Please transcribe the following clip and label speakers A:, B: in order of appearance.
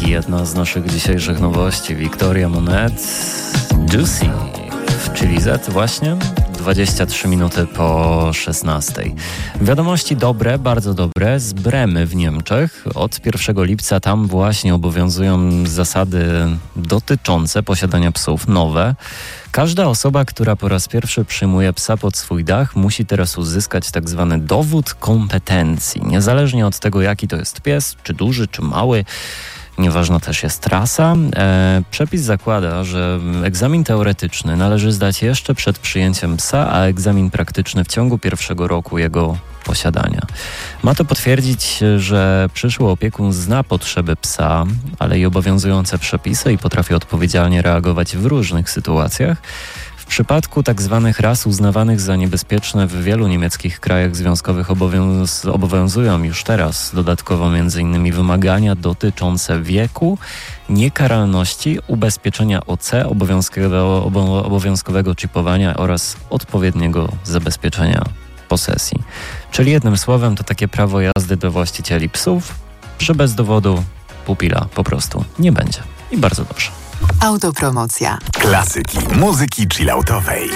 A: jedna z naszych dzisiejszych nowości. Victoria Monet, Juicy w Chili Z właśnie. 23 minuty po 16. Wiadomości dobre, bardzo dobre z Bremy w Niemczech. Od 1 lipca tam właśnie obowiązują zasady dotyczące posiadania psów nowe. Każda osoba, która po raz pierwszy przyjmuje psa pod swój dach, musi teraz uzyskać tak zwany dowód kompetencji. Niezależnie od tego, jaki to jest pies, czy duży, czy mały. Nieważna też jest rasa. Przepis zakłada, że egzamin teoretyczny należy zdać jeszcze przed przyjęciem psa, a egzamin praktyczny w ciągu pierwszego roku jego posiadania. Ma to potwierdzić, że przyszły opiekun zna potrzeby psa, ale i obowiązujące przepisy i potrafi odpowiedzialnie reagować w różnych sytuacjach. W przypadku tak zwanych ras uznawanych za niebezpieczne w wielu niemieckich krajach związkowych obowiązują już teraz dodatkowo m.in. wymagania dotyczące wieku, niekaralności, ubezpieczenia OC, obowiązkowego czipowania oraz odpowiedniego zabezpieczenia posesji. Czyli jednym słowem to takie prawo jazdy do właścicieli psów, że bez dowodu pupila po prostu nie będzie. I bardzo dobrze.
B: Autopromocja.
C: Klasyki muzyki chilloutowej.